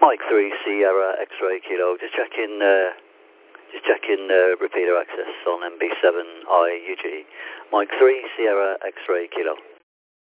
Mike 3 Sierra X-ray Kilo. Just checking repeater access on MB7 IUG. Mike 3 Sierra X-ray Kilo.